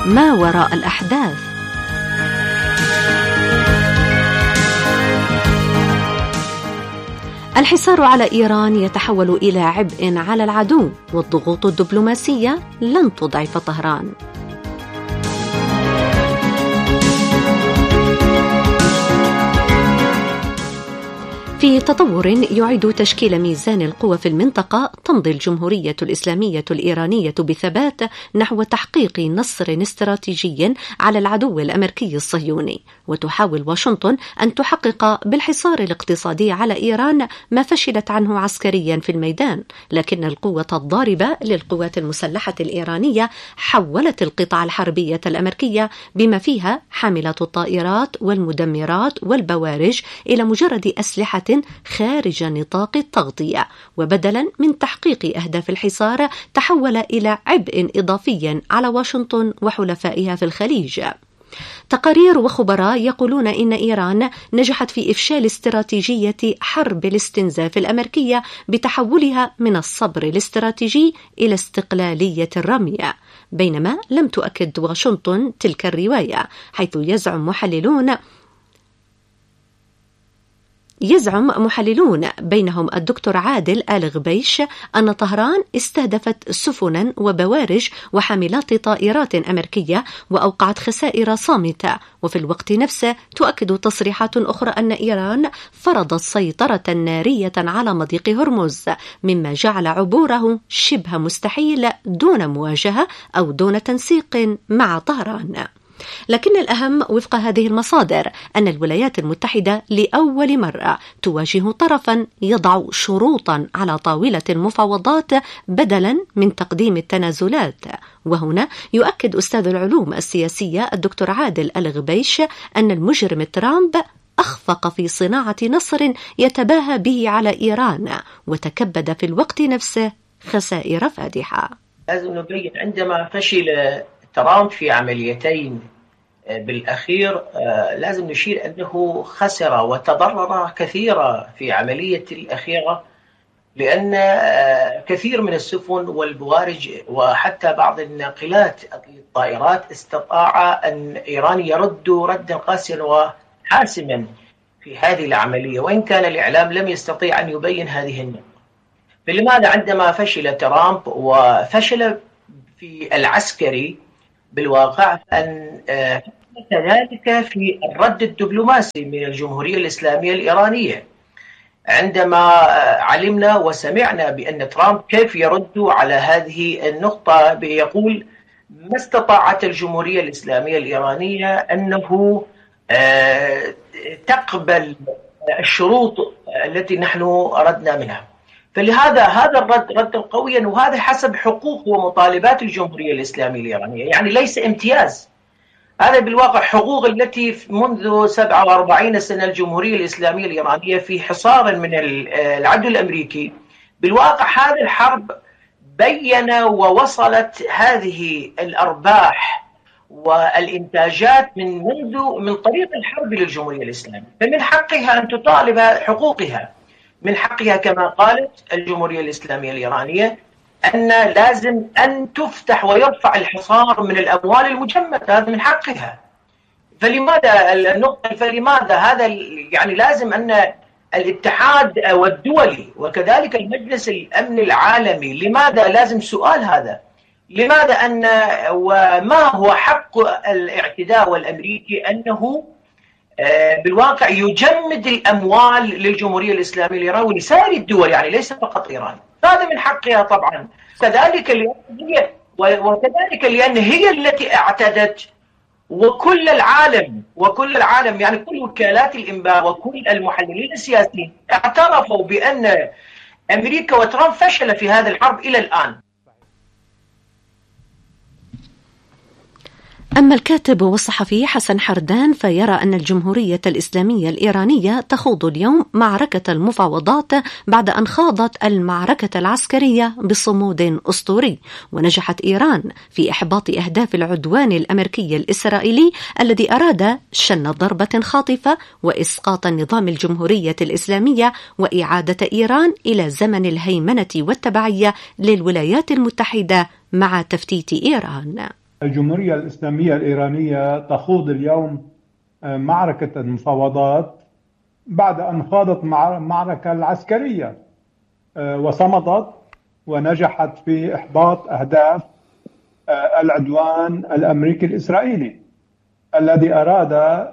ما وراء الأحداث. الحصار على إيران يتحول إلى عبء على العدو، والضغوط الدبلوماسية لن تضعف طهران. في تطور يعيد تشكيل ميزان القوى في المنطقة، تمضي الجمهورية الإسلامية الإيرانية بثبات نحو تحقيق نصر استراتيجي على العدو الأمريكي الصهيوني، وتحاول واشنطن أن تحقق بالحصار الاقتصادي على إيران ما فشلت عنه عسكريا في الميدان، لكن القوة الضاربة للقوات المسلحة الإيرانية حولت القطع الحربية الأمريكية بما فيها حاملات الطائرات والمدمرات والبوارج إلى مجرد أسلحة خارج نطاق التغطية، وبدلا من تحقيق أهداف الحصار تحول إلى عبء إضافي على واشنطن وحلفائها في الخليج. تقارير وخبراء يقولون إن إيران نجحت في إفشال استراتيجية حرب الاستنزاف الأمريكية بتحولها من الصبر الاستراتيجي إلى استقلالية الرمي، بينما لم تؤكد واشنطن تلك الرواية، حيث يزعم محللون بينهم الدكتور عادل الغبيش أن طهران استهدفت سفنا وبوارج وحاملات طائرات أمريكية وأوقعت خسائر صامتة، وفي الوقت نفسه تؤكد تصريحات أخرى أن إيران فرضت سيطرة نارية على مضيق هرمز، مما جعل عبوره شبه مستحيل دون مواجهة أو دون تنسيق مع طهران. لكن الأهم وفق هذه المصادر أن الولايات المتحدة لأول مرة تواجه طرفا يضع شروطا على طاولة المفاوضات بدلا من تقديم التنازلات. وهنا يؤكد أستاذ العلوم السياسية الدكتور عادل الغبيش أن المجرم ترامب أخفق في صناعة نصر يتباهى به على إيران، وتكبد في الوقت نفسه خسائر فادحة. لازم نبين عندما فشل ترامب في عمليتين بالأخير، لازم نشير أنه خسر وتضرر كثيرا في عملية الأخيرة، لأن كثير من السفن والبوارج وحتى بعض الناقلات الطائرات استطاع أن إيران يرد ردا قاسيا وحاسما في هذه العملية، وإن كان الإعلام لم يستطيع أن يبين هذه النقطة. فلماذا عندما فشل ترامب وفشل في العسكري بالواقع أن كذلك في الرد الدبلوماسي من الجمهورية الإسلامية الإيرانية، عندما علمنا وسمعنا بأن ترامب كيف يرد على هذه النقطة بيقول ما استطاعت الجمهورية الإسلامية الإيرانية أنه تقبل الشروط التي نحن أردنا منها. فلهذا هذا الرد ردا قويا، وهذا حسب حقوق ومطالبات الجمهورية الإسلامية الإيرانية، يعني ليس امتياز، هذا بالواقع حقوق التي منذ 47 سنة الجمهورية الإسلامية الإيرانية في حصار من العدو الأمريكي. بالواقع هذه الحرب بين ووصلت هذه الأرباح والإنتاجات من طريق الحرب للجمهورية الإسلامية، فمن حقها أن تطالب حقوقها، من حقها كما قالت الجمهورية الإسلامية الإيرانية أن لازم أن تفتح ويرفع الحصار من الأموال المجمدة، هذا من حقها. فلماذا هذا يعني لازم أن الاتحاد والدولي وكذلك المجلس الأمن العالمي، لماذا لازم سؤال هذا؟ لماذا وما هو حق الاعتداء والأمريكي أنه بالواقع يجمد الأموال للجمهورية الإسلامية الإيرانية ولسائر الدول، يعني ليس فقط إيران، هذا من حقها طبعا، وكذلك لأن هي التي اعتدت، وكل العالم يعني كل وكالات الإنباء وكل المحللين السياسيين اعترفوا بأن أمريكا وترامب فشل في هذه الحرب إلى الآن. أما الكاتب والصحفي حسن حردان فيرى أن الجمهورية الإسلامية الإيرانية تخوض اليوم معركة المفاوضات بعد أن خاضت المعركة العسكرية بصمود أسطوري، ونجحت إيران في إحباط أهداف العدوان الأمريكي الإسرائيلي الذي أراد شن ضربة خاطفة وإسقاط النظام الجمهورية الإسلامية وإعادة إيران إلى زمن الهيمنة والتبعية للولايات المتحدة مع تفتيت إيران. الجمهورية الإسلامية الإيرانية تخوض اليوم معركة المفاوضات بعد أن خاضت معركة العسكرية وصمدت ونجحت في إحباط أهداف العدوان الأمريكي الإسرائيلي الذي أراد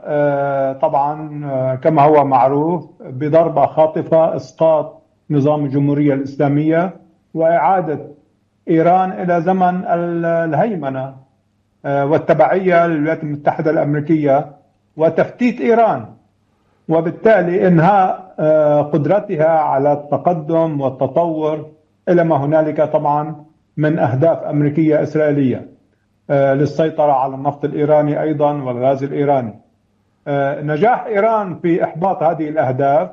طبعا كما هو معروف بضربة خاطفة إسقاط نظام الجمهورية الإسلامية وإعادة إيران إلى زمن الهيمنة والتبعية للولايات المتحدة الأمريكية وتفتيت إيران، وبالتالي إنهاء قدرتها على التقدم والتطور إلى ما هنالك طبعا من أهداف أمريكية إسرائيلية للسيطرة على النفط الإيراني أيضا والغاز الإيراني. نجاح إيران في إحباط هذه الأهداف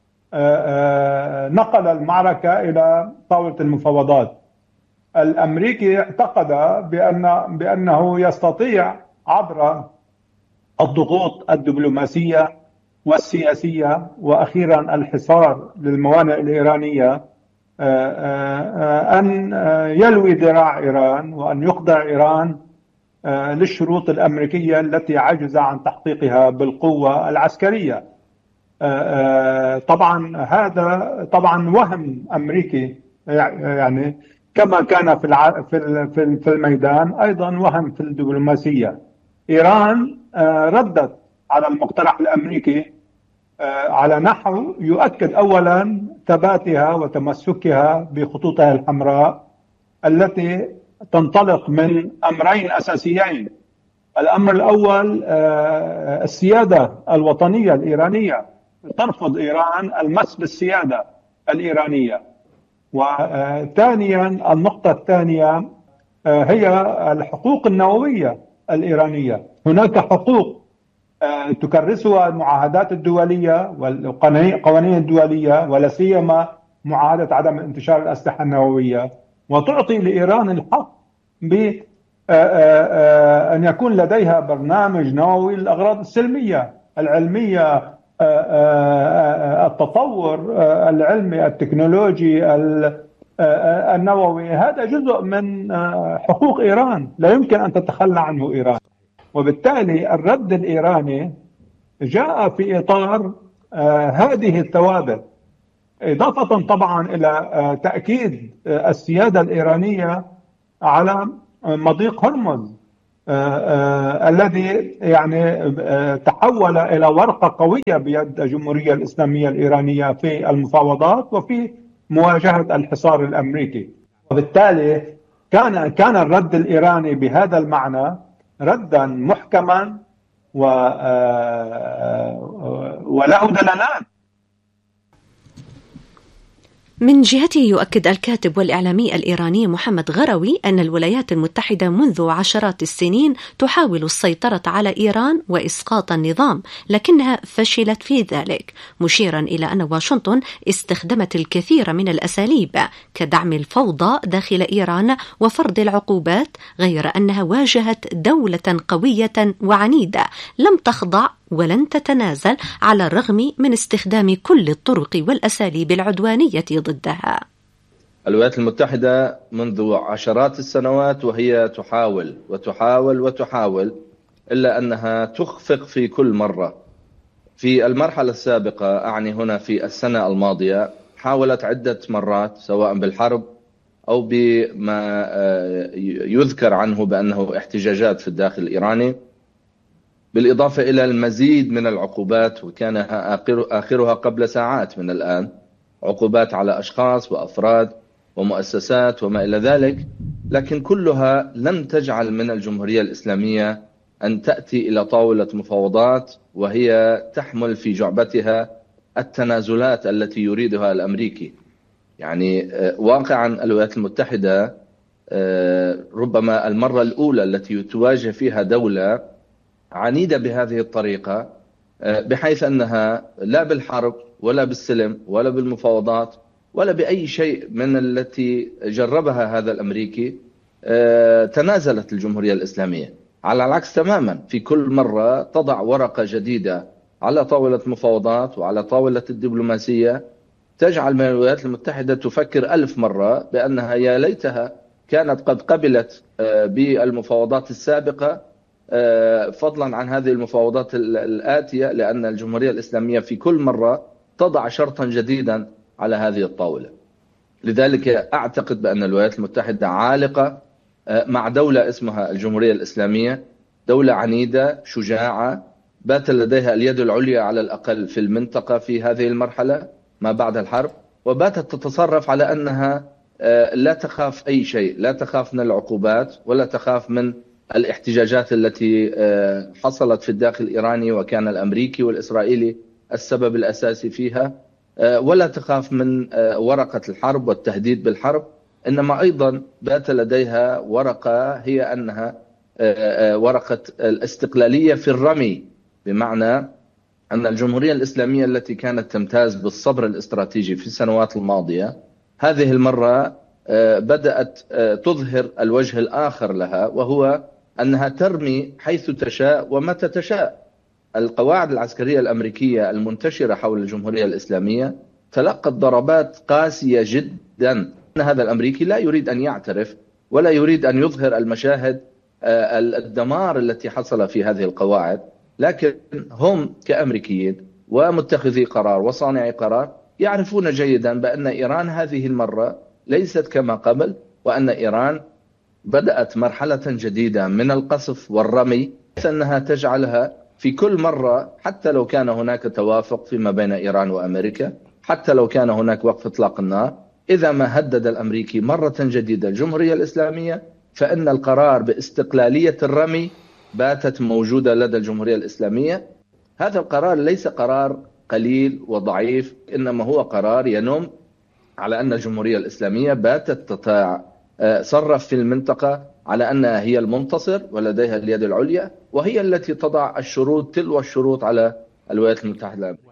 نقل المعركة إلى طاولة المفاوضات. الأمريكي اعتقد بأنه يستطيع عبر الضغوط الدبلوماسية والسياسية وأخيرا الحصار للموانئ الإيرانية أن يلوي ذراع إيران وأن يخضع إيران للشروط الأمريكية التي عجز عن تحقيقها بالقوة العسكرية. طبعا هذا طبعا وهم أمريكي، يعني كما كان في الميدان أيضا وهم في الدبلوماسية. إيران ردت على المقترح الأمريكي على نحو يؤكد أولا ثباتها وتمسكها بخطوطها الحمراء التي تنطلق من أمرين أساسيين. الأمر الأول السيادة الوطنية الإيرانية، ترفض إيران المس بالسيادة الإيرانية. وثانيا النقطة الثانية هي الحقوق النووية الإيرانية. هناك حقوق تكرسها المعاهدات الدولية والقوانين الدولية ولا سيما معاهدة عدم انتشار الأسلحة النووية، وتعطي لإيران الحق بأن يكون لديها برنامج نووي للأغراض السلمية العلمية، التطور العلمي التكنولوجي النووي. هذا جزء من حقوق إيران لا يمكن أن تتخلى عنه إيران. وبالتالي الرد الإيراني جاء في إطار هذه الثوابت، إضافة طبعا إلى تأكيد السيادة الإيرانية على مضيق هرمز الذي يعني تحول إلى ورقة قوية بيد الجمهورية الإسلامية الإيرانية في المفاوضات وفي مواجهة الحصار الأمريكي. وبالتالي كان الرد الإيراني بهذا المعنى ردا محكما وله دلالات. من جهته يؤكد الكاتب والإعلامي الإيراني محمد غروي أن الولايات المتحدة منذ عشرات السنين تحاول السيطرة على إيران وإسقاط النظام، لكنها فشلت في ذلك، مشيرا إلى أن واشنطن استخدمت الكثير من الأساليب كدعم الفوضى داخل إيران وفرض العقوبات، غير أنها واجهت دولة قوية وعنيدة لم تخضع ولن تتنازل على الرغم من استخدام كل الطرق والأساليب العدوانية ضدها. الولايات المتحدة منذ عشرات السنوات وهي تحاول وتحاول وتحاول، إلا أنها تخفق في كل مرة. في المرحلة السابقة، أعني هنا في السنة الماضية، حاولت عدة مرات سواء بالحرب أو بما يذكر عنه بأنه احتجاجات في الداخل الإيراني، بالإضافة إلى المزيد من العقوبات، وكان آخرها قبل ساعات من الآن، عقوبات على أشخاص وأفراد ومؤسسات وما إلى ذلك. لكن كلها لم تجعل من الجمهورية الإسلامية أن تأتي إلى طاولة مفاوضات وهي تحمل في جعبتها التنازلات التي يريدها الأمريكي. يعني واقعا الولايات المتحدة ربما المرة الأولى التي تواجه فيها دولة عنيدة بهذه الطريقة، بحيث أنها لا بالحرب ولا بالسلم ولا بالمفاوضات ولا بأي شيء من التي جربها هذا الأمريكي تنازلت الجمهورية الإسلامية. على العكس تماما، في كل مرة تضع ورقة جديدة على طاولة مفاوضات وعلى طاولة الدبلوماسية، تجعل من الولايات المتحدة تفكر 1000 مرة بأنها يا ليتها كانت قد قبلت بالمفاوضات السابقة، فضلا عن هذه المفاوضات الآتية، لأن الجمهورية الإسلامية في كل مرة تضع شرطا جديدا على هذه الطاولة. لذلك أعتقد بأن الولايات المتحدة عالقة مع دولة اسمها الجمهورية الإسلامية، دولة عنيدة شجاعة بات لديها اليد العليا على الأقل في المنطقة في هذه المرحلة ما بعد الحرب، وباتت تتصرف على أنها لا تخاف أي شيء، لا تخاف من العقوبات ولا تخاف من الاحتجاجات التي حصلت في الداخل الإيراني وكان الأمريكي والإسرائيلي السبب الأساسي فيها، ولا تخاف من ورقة الحرب والتهديد بالحرب، إنما أيضا بات لديها ورقة هي أنها ورقة الاستقلالية في الرمي، بمعنى أن الجمهورية الإسلامية التي كانت تمتاز بالصبر الاستراتيجي في السنوات الماضية هذه المرة بدأت تظهر الوجه الآخر لها، وهو أنها ترمي حيث تشاء ومتى تشاء. القواعد العسكرية الأمريكية المنتشرة حول الجمهورية الإسلامية تلقت ضربات قاسية جدا. هذا الأمريكي لا يريد أن يعترف ولا يريد أن يظهر المشاهد الدمار التي حصل في هذه القواعد، لكن هم كأمريكيين ومتخذي قرار وصانعي قرار يعرفون جيدا بأن إيران هذه المرة ليست كما قبل، وأن إيران بدأت مرحلة جديدة من القصف والرمي، أنها تجعلها في كل مرة، حتى لو كان هناك توافق فيما بين إيران وأمريكا، حتى لو كان هناك وقف إطلاق النار، إذا ما هدد الأمريكي مرة جديدة الجمهورية الإسلامية فإن القرار باستقلالية الرمي باتت موجودة لدى الجمهورية الإسلامية. هذا القرار ليس قرار قليل وضعيف، إنما هو قرار ينم على أن الجمهورية الإسلامية باتت تتصرف في المنطقة على أنها هي المنتصر ولديها اليد العليا، وهي التي تضع الشروط تلو الشروط على الولايات المتحدة الأمريكية.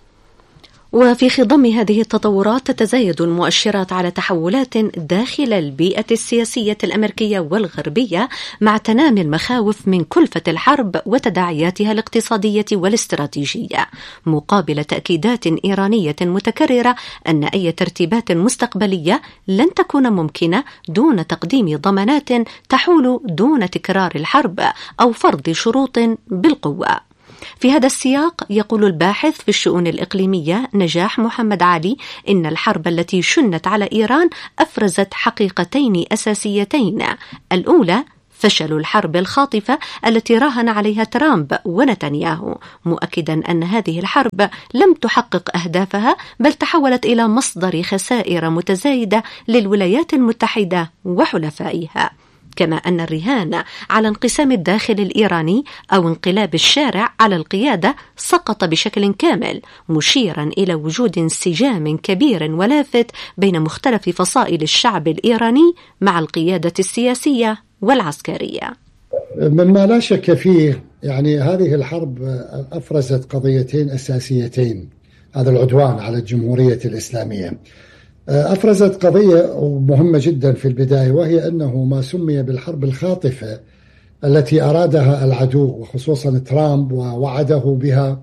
وفي خضم هذه التطورات تتزايد المؤشرات على تحولات داخل البيئة السياسية الأمريكية والغربية، مع تنامي المخاوف من كلفة الحرب وتداعياتها الاقتصادية والاستراتيجية، مقابل تأكيدات إيرانية متكررة أن أي ترتيبات مستقبلية لن تكون ممكنة دون تقديم ضمانات تحول دون تكرار الحرب أو فرض شروط بالقوة. في هذا السياق يقول الباحث في الشؤون الإقليمية نجاح محمد علي إن الحرب التي شنت على إيران أفرزت حقيقتين أساسيتين: الأولى فشل الحرب الخاطفة التي راهن عليها ترامب ونتنياهو، مؤكدا أن هذه الحرب لم تحقق أهدافها بل تحولت إلى مصدر خسائر متزايدة للولايات المتحدة وحلفائها، كما أن الرهان على انقسام الداخل الإيراني أو انقلاب الشارع على القيادة سقط بشكل كامل، مشيرا إلى وجود انسجام كبير ولافت بين مختلف فصائل الشعب الإيراني مع القيادة السياسية والعسكرية. مما لا شك فيه يعني هذه الحرب أفرزت قضيتين أساسيتين، هذا العدوان على الجمهورية الإسلامية أفرزت قضية مهمة جدا في البداية، وهي أنه ما سمي بالحرب الخاطفة التي أرادها العدو وخصوصا ترامب ووعده بها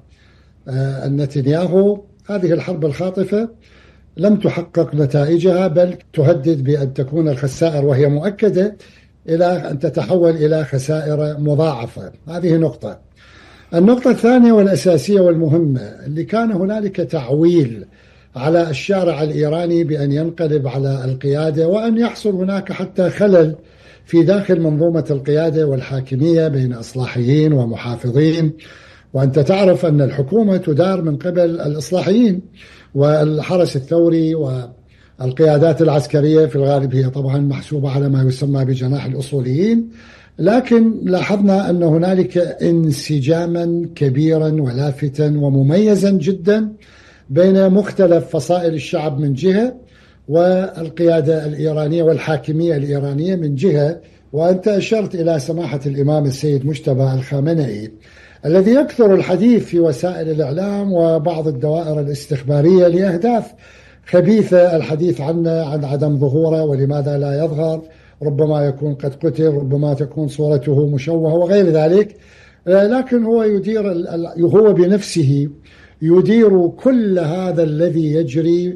نتنياهو. هذه الحرب الخاطفة لم تحقق نتائجها بل تهدد بأن تكون الخسائر، وهي مؤكدة، إلى أن تتحول إلى خسائر مضاعفة. هذه نقطة. النقطة الثانية والأساسية والمهمة اللي كان هنالك تعويل على الشارع الإيراني بأن ينقلب على القيادة، وأن يحصل هناك حتى خلل في داخل منظومة القيادة والحاكمية بين إصلاحيين ومحافظين. وأنت تعرف أن الحكومة تدار من قبل الإصلاحيين والحرس الثوري، والقيادات العسكرية في الغالب هي طبعا محسوبة على ما يسمى بجناح الأصوليين. لكن لاحظنا أن هنالك انسجاما كبيرا ولافتا ومميزا جدا بين مختلف فصائل الشعب من جهة، والقيادة الإيرانية والحاكمية الإيرانية من جهة. وأنت أشرت إلى سماحة الإمام السيد مجتبى الخامنئي الذي يكثر الحديث في وسائل الإعلام وبعض الدوائر الاستخبارية لأهداف خبيثة، الحديث عنه، عن عدم ظهوره ولماذا لا يظهر، ربما يكون قد قتل، ربما تكون صورته مشوهة وغير ذلك. لكن هو بنفسه يدير كل هذا الذي يجري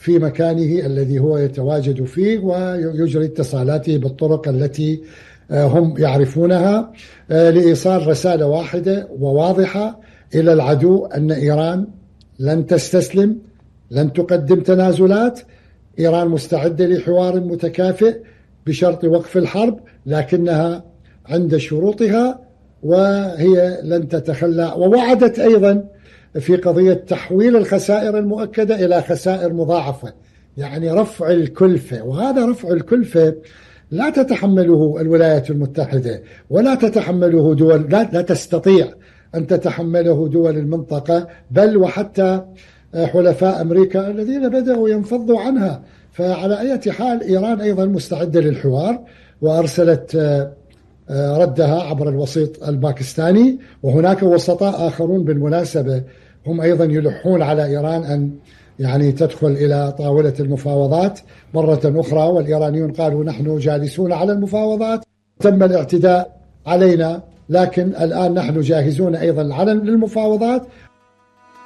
في مكانه الذي هو يتواجد فيه ويجري اتصالاته بالطرق التي هم يعرفونها لإيصال رسالة واحدة وواضحة إلى العدو أن إيران لن تستسلم، لن تقدم تنازلات، إيران مستعدة لحوار متكافئ بشرط وقف الحرب، لكنها عند شروطها وهي لن تتخلى. ووعدت أيضا في قضية تحويل الخسائر المؤكدة إلى خسائر مضاعفة، يعني رفع الكلفة. وهذا رفع الكلفة لا تتحمله الولايات المتحدة ولا تتحمله دول، لا تستطيع أن تتحمله دول المنطقة، بل وحتى حلفاء أمريكا الذين بدأوا ينفضوا عنها. فعلى أي حال إيران أيضا مستعدة للحوار، وأرسلت ردها عبر الوسيط الباكستاني، وهناك وسطاء آخرون بالمناسبة هم أيضا يلحون على إيران أن يعني تدخل إلى طاولة المفاوضات مرة أخرى. والإيرانيون قالوا نحن جالسون على المفاوضات، تم الاعتداء علينا، لكن الآن نحن جاهزون أيضا للمفاوضات